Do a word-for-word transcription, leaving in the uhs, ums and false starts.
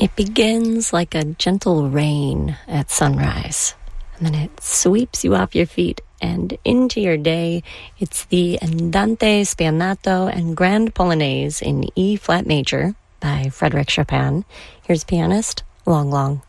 It begins like a gentle rain at sunrise, and then it sweeps you off your feet and into your day. It's the Andante Spianato and Grand Polonaise in E-flat major by Frédéric Chopin. Here's pianist Long Long.